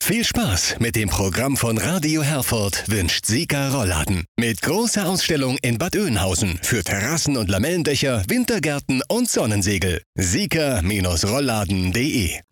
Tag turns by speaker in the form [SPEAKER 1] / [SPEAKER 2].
[SPEAKER 1] Viel Spaß mit dem Programm von Radio Herford wünscht Sika Rollladen. Mit großer Ausstellung in Bad Oeynhausen für Terrassen und Lamellendächer, Wintergärten und Sonnensegel. Sika-Rollladen.de